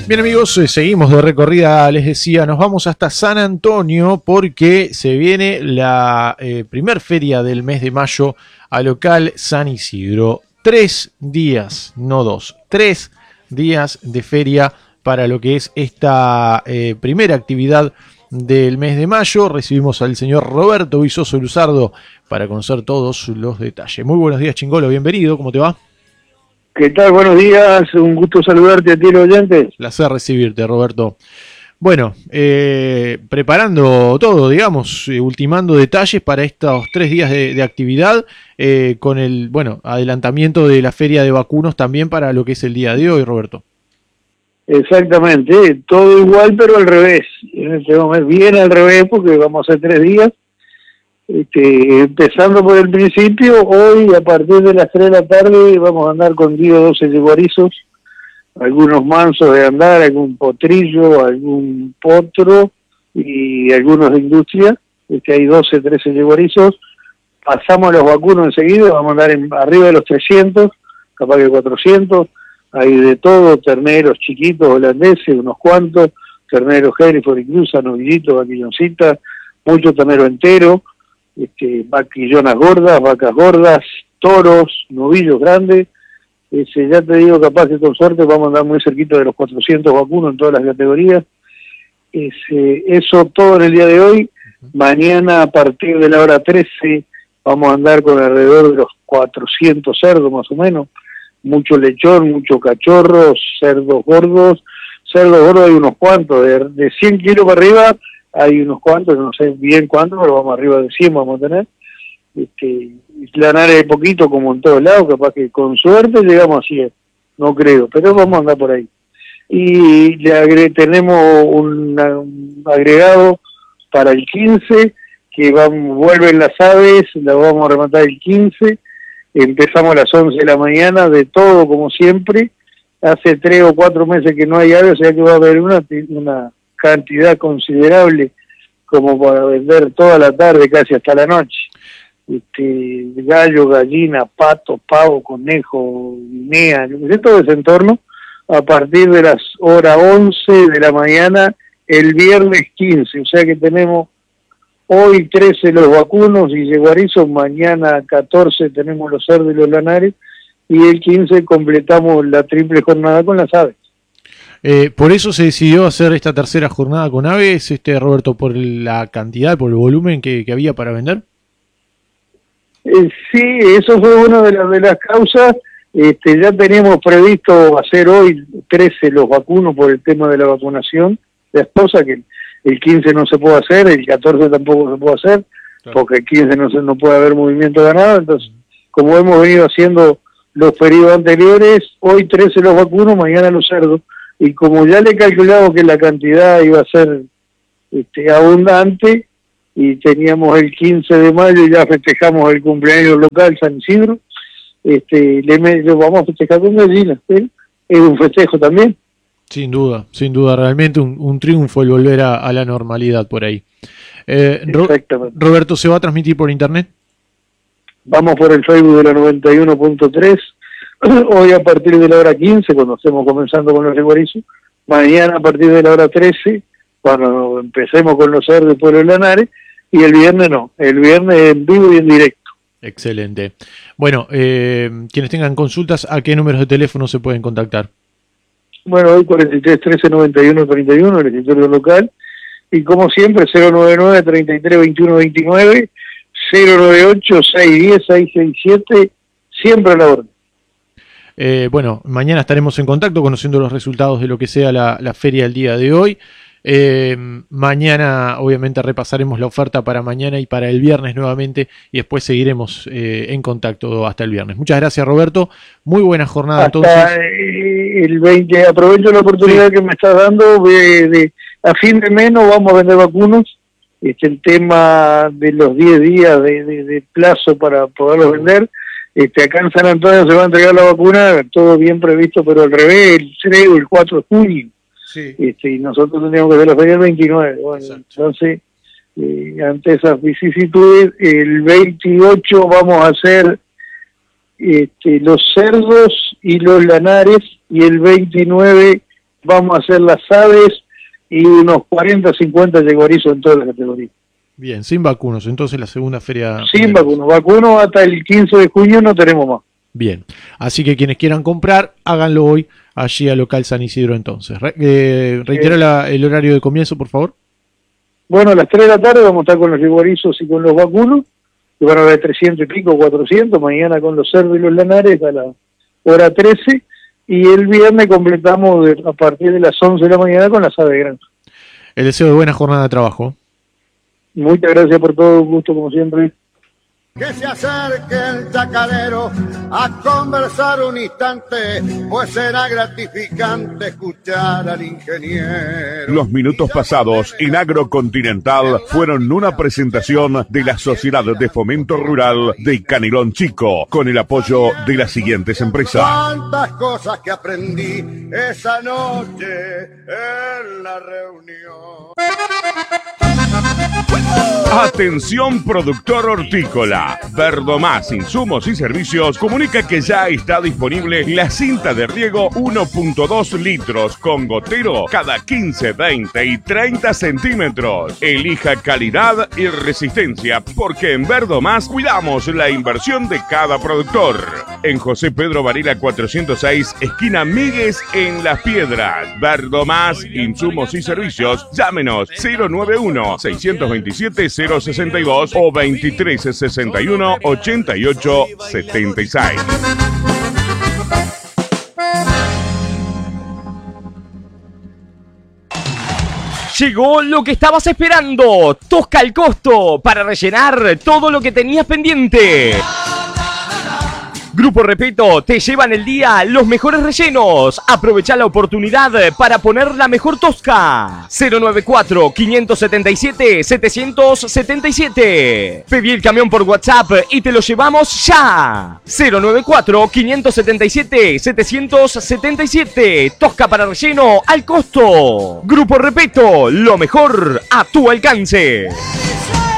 Bien amigos, seguimos de recorrida, les decía, nos vamos hasta San Antonio porque se viene la primer feria del mes de mayo a local San Isidro. 3 días, no 2, 3 días de feria para lo que es esta primera actividad del mes de mayo. Recibimos al señor Roberto Vizoso Luzardo para conocer todos los detalles. Muy buenos días, Chingolo, bienvenido, ¿cómo te va? ¿Qué tal? Buenos días, un gusto saludarte a ti, los oyentes. Placer recibirte, Roberto. Bueno, preparando todo, digamos, ultimando detalles para estos 3 días de actividad, con el, adelantamiento de la feria de vacunos también para lo que es el día de hoy, Roberto. Exactamente, todo igual pero al revés. En este momento bien al revés porque vamos a hacer 3 días. Empezando por el principio, hoy a partir de las 3 de la tarde vamos a andar con 10 o 12 yeguarizos, algunos mansos de andar, algún potrillo, algún potro y algunos de industria. Hay 12, 13 yeguarizos. Pasamos a los vacunos enseguida, vamos a andar arriba de los 300, capaz que 400. Hay de todo, terneros chiquitos, holandeses, unos cuantos, terneros Hereford incluso, novillitos, vaquilloncitas, mucho ternero entero, vaquillonas gordas, vacas gordas, toros, novillos grandes. Ya te digo, capaz que con suerte vamos a andar muy cerquita de los 400 vacunos en todas las categorías. Eso todo en el día de hoy. Mañana a partir de la hora 13 vamos a andar con alrededor de los 400 cerdos más o menos. Mucho lechón, mucho cachorro, cerdos gordos hay unos cuantos, de 100 kilos para arriba hay unos cuantos, no sé bien cuántos, pero vamos arriba de 100 vamos a tener. Lanares de poquito como en todos lados, capaz que con suerte llegamos a 100, no creo, pero vamos a andar por ahí. Y tenemos un agregado para el 15, que vuelven las aves, la vamos a rematar el 15, empezamos a las 11 de la mañana, de todo como siempre. Hace 3 o 4 meses que no hay aves, o sea que va a haber una cantidad considerable como para vender toda la tarde, casi hasta la noche. Gallo, gallina, pato, pavo, conejo, guinea, todo ese entorno, a partir de las horas 11 de la mañana, el viernes 15, o sea que tenemos hoy 13 los vacunos y yeguarizos, mañana 14 tenemos los cerdos y los lanares, y el 15 completamos la triple jornada con las aves. Por eso se decidió hacer esta tercera jornada con aves, Roberto, por la cantidad, por el volumen que había para vender. Sí, eso fue una de las causas. Ya teníamos previsto hacer hoy 13 los vacunos por el tema de la vacunación de esposa, que el 15 no se puede hacer, el 14 tampoco se puede hacer, claro, porque el 15 no puede haber movimiento ganado. Entonces, como hemos venido haciendo los periodos anteriores, hoy 13 los vacunos, mañana los cerdos, y como ya le calculamos que la cantidad iba a ser abundante, y teníamos el 15 de mayo, ya festejamos el cumpleaños local San Isidro, lo vamos a festejar con gallinas, ¿sí? Es un festejo también. Sin duda, realmente un triunfo el volver a la normalidad por ahí. Roberto, ¿se va a transmitir por internet? Vamos por el Facebook de la 91.3, hoy a partir de la hora 15, cuando estemos comenzando con los yeguarizos, mañana a partir de la hora 13, cuando empecemos con los cerdos por los lanares, y el viernes no, el viernes en vivo y en directo. Excelente. Bueno, quienes tengan consultas, ¿a qué números de teléfono se pueden contactar? Bueno, hoy 43 13 91 31, el escritorio local, y como siempre 099 33 21 29, 098 610 667, siempre a la orden. Bueno, mañana estaremos en contacto conociendo los resultados de lo que sea la feria del día de hoy. Mañana obviamente repasaremos la oferta para mañana y para el viernes nuevamente, y después seguiremos en contacto hasta el viernes. Muchas gracias, Roberto, muy buena jornada. Hasta entonces el 20, aprovecho la oportunidad que me estás dando a fin de mes no vamos a vender vacunos. El tema de los 10 días de plazo para poderlos vender, acá en San Antonio se va a entregar la vacuna, todo bien previsto, pero al revés, el 3 o el 4 de junio. Sí. Y nosotros tendríamos que hacer la feria el 29. Bueno, entonces, ante esas vicisitudes, el 28 vamos a hacer los cerdos y los lanares, y el 29 vamos a hacer las aves y unos 40 o 50 yeguarizos en todas las categorías. Bien, sin vacunos, entonces la segunda feria... Sin vacunos, vacunos hasta el 15 de junio no tenemos más. Bien, así que quienes quieran comprar, háganlo hoy allí al local San Isidro entonces. Reitera el horario de comienzo, por favor. Bueno, a las 3 de la tarde vamos a estar con los yeguarizos y con los vacunos, que van a haber 300 y pico, 400, mañana con los cerdos y los lanares a la hora 13, y el viernes completamos a partir de las 11 de la mañana con las aves de granja. El deseo de buena jornada de trabajo. Muchas gracias por todo, un gusto como siempre. Que se acerque el chacarero a conversar un instante, pues será gratificante escuchar al ingeniero. Los minutos pasados en Agrocontinental fueron una presentación de la Sociedad de Fomento Rural de Canelón Chico, con el apoyo de las siguientes empresas. Cuántas cosas que aprendí esa noche en la reunión. Atención productor hortícola. Verdomás Insumos y Servicios comunica que ya está disponible la cinta de riego 1.2 litros con gotero cada 15, 20 y 30 centímetros. Elija calidad y resistencia porque en Verdomás cuidamos la inversión de cada productor. En José Pedro Varela 406, esquina Míguez en Las Piedras. Verdomás Insumos y Servicios. Llámenos 091-627-062 o 2361-8876. Llegó lo que estabas esperando. Tosca al costo para rellenar todo lo que tenías pendiente. Grupo Repeto te lleva en el día los mejores rellenos. Aprovecha la oportunidad para poner la mejor tosca. 094-577-777. Pedí el camión por WhatsApp y te lo llevamos ya. 094-577-777. Tosca para relleno al costo. Grupo Repeto, lo mejor a tu alcance.